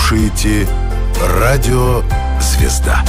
слушаете Радио «Звезда».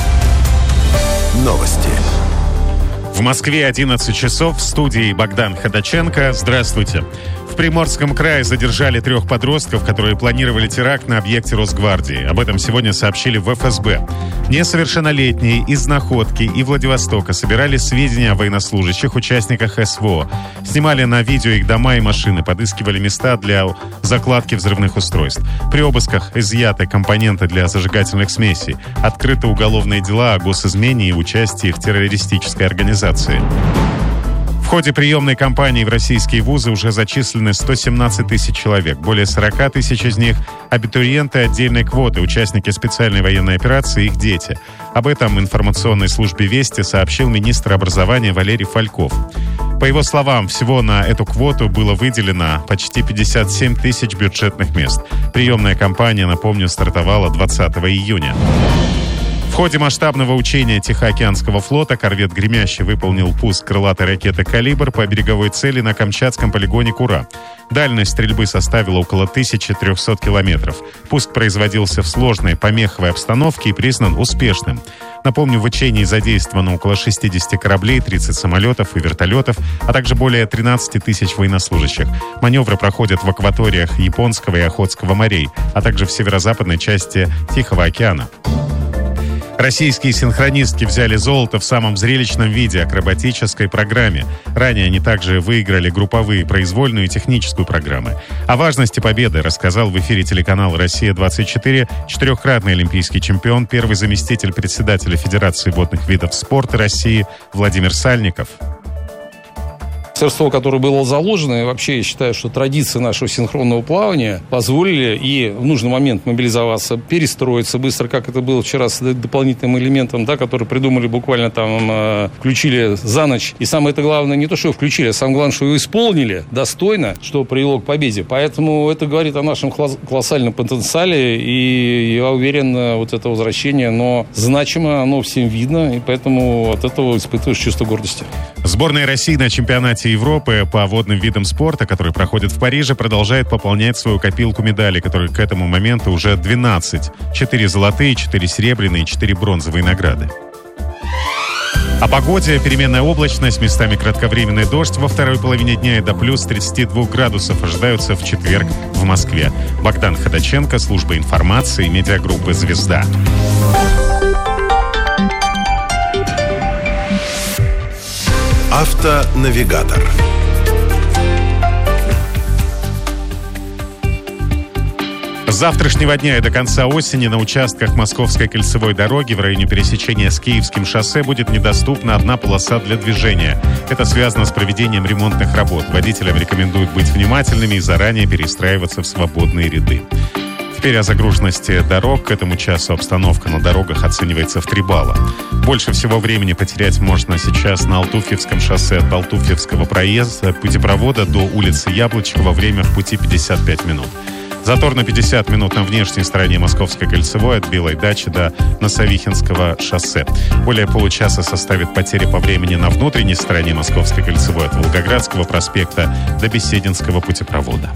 Новости. В Москве 11 часов. В студии Богдан Ходаченко. Здравствуйте. В Приморском крае задержали 3 подростков, которые планировали теракт на объекте Росгвардии. Об этом сегодня сообщили в ФСБ. Несовершеннолетние из Находки и Владивостока собирали сведения о военнослужащих, участниках СВО. Снимали на видео их дома и машины, подыскивали места для закладки взрывных устройств. При обысках изъяты компоненты для зажигательных смесей. Открыты уголовные дела о госизмене и участии в террористической организации. В ходе приемной кампании в российские вузы уже зачислены 117 тысяч человек. Более 40 тысяч из них – абитуриенты отдельной квоты, участники специальной военной операции и их дети. Об этом информационной службе «Вести» сообщил министр образования Валерий Фальков. По его словам, всего на эту квоту было выделено почти 57 тысяч бюджетных мест. Приемная кампания, напомню, стартовала 20 июня. В ходе масштабного учения Тихоокеанского флота корвет «Гремящий» выполнил пуск крылатой ракеты «Калибр» по береговой цели на Камчатском полигоне Кура. Дальность стрельбы составила около 1300 километров. Пуск производился в сложной помеховой обстановке и признан успешным. Напомню, в учении задействовано около 60 кораблей, 30 самолетов и вертолетов, а также более 13 тысяч военнослужащих. Маневры проходят в акваториях Японского и Охотского морей, а также в северо-западной части Тихого океана. Российские синхронистки взяли золото в самом зрелищном виде – акробатической программе. Ранее они также выиграли групповые, произвольную и техническую программы. О важности победы рассказал в эфире телеканала «Россия-24» четырехкратный олимпийский чемпион, первый заместитель председателя Федерации водных видов спорта России Владимир Сальников. Мастерство, которое было заложено, и вообще я считаю, что традиции нашего синхронного плавания позволили и в нужный момент мобилизоваться, перестроиться быстро, как это было вчера с дополнительным элементом, да, который придумали буквально там, включили за ночь. И самое это главное не то, что включили, а самое главное, что его исполнили достойно, что привело к победе. Поэтому это говорит о нашем колоссальном потенциале, и я уверен, вот это возвращение, оно значимо, оно всем видно, и поэтому от этого испытываешь чувство гордости. Сборная России на чемпионате Европы по водным видам спорта, который проходит в Париже, продолжает пополнять свою копилку медалей, которые к этому моменту уже 12. 4 золотые, 4 серебряные, 4 бронзовые награды. О погоде. Переменная облачность, местами кратковременный дождь во второй половине дня и до плюс 32 градусов ожидаются в четверг в Москве. Богдан Ходаченко, служба информации, медиагруппы «Звезда». Автонавигатор. С завтрашнего дня и до конца осени на участках Московской кольцевой дороги в районе пересечения с Киевским шоссе будет недоступна одна полоса для движения. Это связано с проведением ремонтных работ. Водителям рекомендуют быть внимательными и заранее перестраиваться в свободные ряды. Теперь о загруженности дорог. К этому часу обстановка на дорогах оценивается в 3 балла. Больше всего времени потерять можно сейчас на Алтуфьевском шоссе от Алтуфьевского проезда путепровода до улицы Яблочкова. Время в пути 55 минут. Затор на 50 минут на внешней стороне Московской кольцевой от Белой дачи до Носовихинского шоссе. Более получаса составит потери по времени на внутренней стороне Московской кольцевой от Волгоградского проспекта до Бесединского путепровода.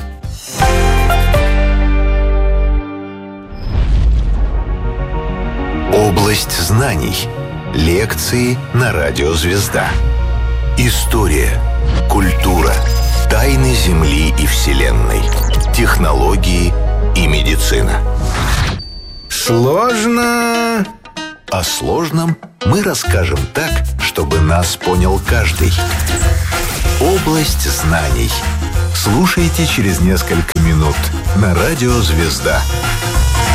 Область знаний. Лекции на Радио «Звезда». История, культура, тайны Земли и Вселенной, технологии и медицина. Сложно. О сложном мы расскажем так, чтобы нас понял каждый. Область знаний. Слушайте через несколько минут на Радио «Звезда».